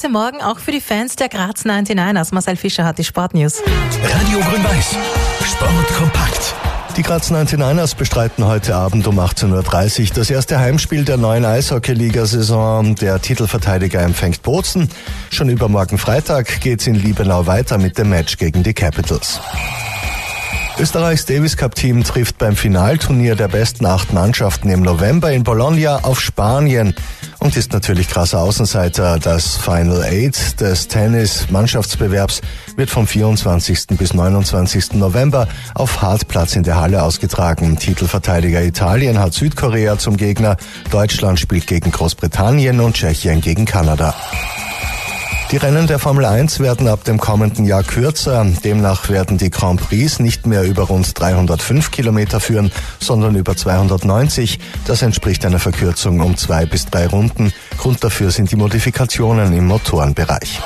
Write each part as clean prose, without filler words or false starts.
Heute Morgen auch für die Fans der Graz 99ers. Marcel Fischer hat die Sportnews. Radio Grün-Weiß. Sport kompakt. Die Graz 99ers bestreiten heute Abend um 18.30 Uhr das erste Heimspiel der neuen Eishockey-Liga-Saison. Der Titelverteidiger empfängt Bozen. Schon übermorgen Freitag geht's in Liebenau weiter mit dem Match gegen die Capitals. Österreichs Davis Cup Team trifft beim Finalturnier der besten 8 Mannschaften im November in Bologna auf Spanien und ist natürlich krasser Außenseiter. Das Final 8 des Tennis-Mannschaftsbewerbs wird vom 24. bis 29. November auf Hartplatz in der Halle ausgetragen. Titelverteidiger Italien hat Südkorea zum Gegner, Deutschland spielt gegen Großbritannien und Tschechien gegen Kanada. Die Rennen der Formel 1 werden ab dem kommenden Jahr kürzer. Demnach werden die Grand Prix nicht mehr über rund 305 Kilometer führen, sondern über 290. Das entspricht einer Verkürzung um 2 bis 3 Runden. Grund dafür sind die Modifikationen im Motorenbereich.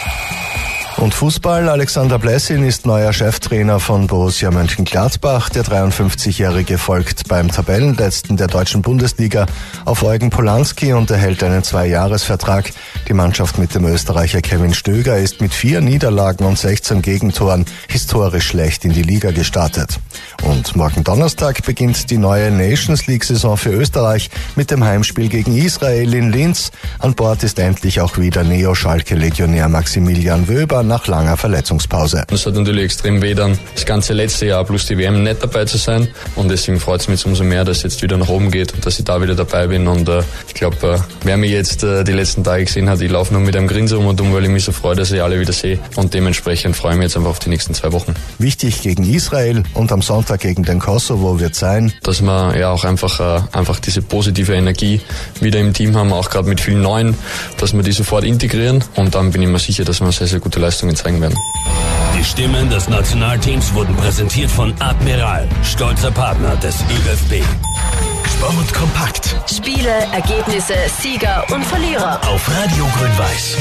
Und Fußball. Alexander Blessin ist neuer Cheftrainer von Borussia Mönchengladbach. Der 53-Jährige folgt beim Tabellenletzten der deutschen Bundesliga auf Eugen Polanski und erhält einen 2-Jahres-Vertrag. Die Mannschaft mit dem Österreicher Kevin Stöger ist mit 4 Niederlagen und 16 Gegentoren historisch schlecht in die Liga gestartet. Und morgen Donnerstag beginnt die neue Nations League-Saison für Österreich mit dem Heimspiel gegen Israel in Linz. An Bord ist endlich auch wieder Neo-Schalke-Legionär Maximilian Wöber nach langer Verletzungspause. Es hat natürlich extrem weh, dann das ganze letzte Jahr plus die WM nicht dabei zu sein. Und deswegen freut es mich umso mehr, dass es jetzt wieder nach oben geht und dass ich da wieder dabei bin. Und ich glaube, wer mich jetzt die letzten Tage gesehen hat, ich laufe nur mit einem Grinsen um und um, weil ich mich so freue, dass ich alle wieder sehe. Und dementsprechend freue ich mich jetzt einfach auf die nächsten 2 Wochen. Wichtig gegen Israel und am Sonntag gegen den Kosovo wird sein, dass wir ja auch einfach diese positive Energie wieder im Team haben, auch gerade mit vielen Neuen, dass wir die sofort integrieren. Und dann bin ich mir sicher, dass wir sehr, sehr gute Leistungen zeigen werden. Die Stimmen des Nationalteams wurden präsentiert von Admiral, stolzer Partner des ÖFB. Sport kompakt. Spiele, Ergebnisse, Sieger und Verlierer. Auf Radio Grün-Weiß.